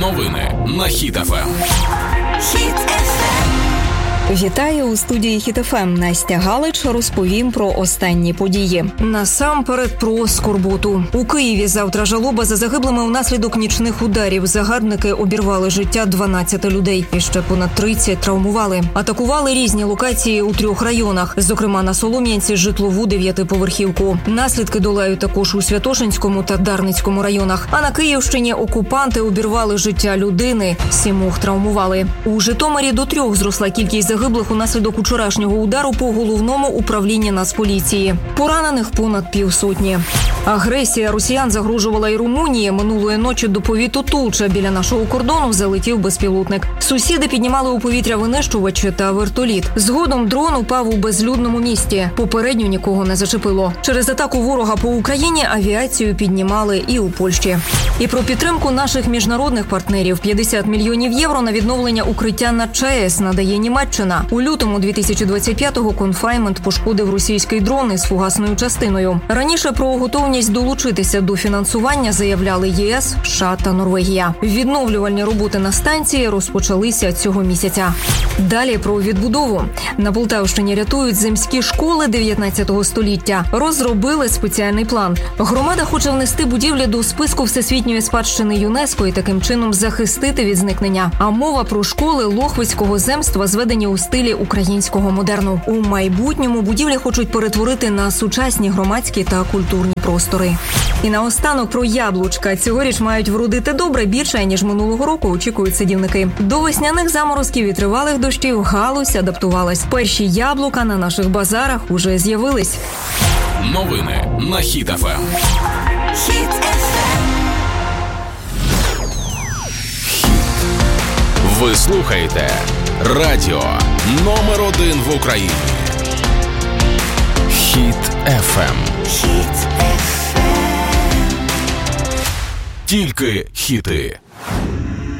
Новини на Хіт ФМ. Вітаю у студії Хіт ФМ. Настя Галич. Розповім про останні події. Насамперед про скорботу. У Києві завтра жалоба за загиблими унаслідок нічних ударів. Загарбники обірвали життя 12 людей. І ще понад 30 травмували. Атакували різні локації у 3 районах. Зокрема, на Солом'янці житлову 9-поверхівку. Наслідки долають також у Святошинському та Дарницькому районах. А на Київщині окупанти обірвали життя людини. 7 травмували. У Житомирі до 3 зросла кількість загиблих унаслідок учорашнього удару по головному управлінні Нацполіції. Поранених понад 50. Агресія росіян загрожувала і Румунії. Минулої ночі до повіту Тулча біля нашого кордону залетів безпілотник. Сусіди піднімали у повітря винищувачі та вертоліт. Згодом дрон упав у безлюдному місті. Попередньо нікого не зачепило. Через атаку ворога по Україні авіацію піднімали і у Польщі. І про підтримку наших міжнародних партнерів. 50 мільйонів євро на відновлення укриття на ЧАЕС надає Німеччина. У лютому 2025-го конфайнмент пошкодив російський дрон із фугасною частиною. Раніше про готовність долучитися до фінансування заявляли ЄС, США та Норвегія. Відновлювальні роботи на станції розпочалися цього місяця. Далі про відбудову. На Полтавщині рятують земські школи 19 століття. Розробили спеціальний план. Громада хоче внести будівлі до списку Всесвітньої спадщини ЮНЕСКО і таким чином захистити від зникнення. А мова про школи Лохвицького земства, зведені у стилі українського модерну. У майбутньому будівлі хочуть перетворити на сучасні громадські та культурні простори. І наостанок про яблучка. Цьогоріч мають вродити добре, більше, ніж минулого року, очікують садівники. До весняних заморозків і тривалих дощів галузь адаптувалась. Перші яблука на наших базарах уже з'явились. Новини на Хіт ФМ. Ви слухаєте радіо номер 1 в Україні. Хіт ФМ. Тільки хіти.